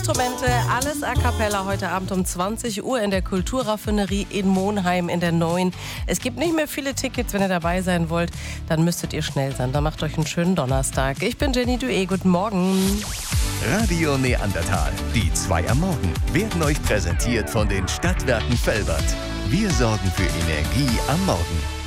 Instrumente, alles a cappella heute Abend um 20 Uhr in der Kulturraffinerie in Monheim in der Neuen. Es gibt nicht mehr viele Tickets, wenn ihr dabei sein wollt, dann müsstet ihr schnell sein. Dann macht euch einen schönen Donnerstag. Ich bin Jenny Dué, guten Morgen. Radio Neandertal, die 2 am Morgen, werden euch präsentiert von den Stadtwerken Velbert. Wir sorgen für Energie am Morgen.